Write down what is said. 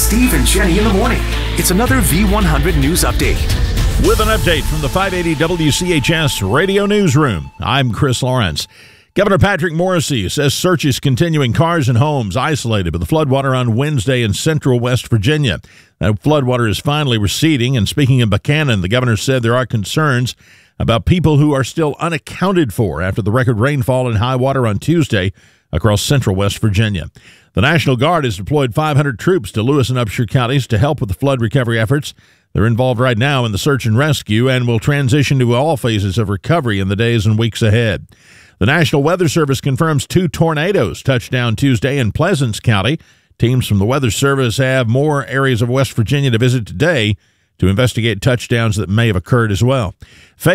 Steve and Jenny in the morning. It's another V100 News Update. With an update from the 580 WCHS Radio Newsroom, I'm Chris Lawrence. Governor Patrick Morrisey says searches continuing cars and homes isolated by the floodwater on Wednesday in central West Virginia. That floodwater is finally receding, and speaking in Buchanan, the governor said there are concerns about people who are still unaccounted for after the record rainfall and high water on Tuesday across central West Virginia. The National Guard has deployed 500 troops to Lewis and Upshur counties to help with the flood recovery efforts. They're involved right now in the search and rescue and will transition to all phases of recovery in the days and weeks ahead. The National Weather Service confirms 2 tornadoes touched down Tuesday in Pleasants County. Teams from the Weather Service have more areas of West Virginia to visit today to investigate touchdowns that may have occurred as well.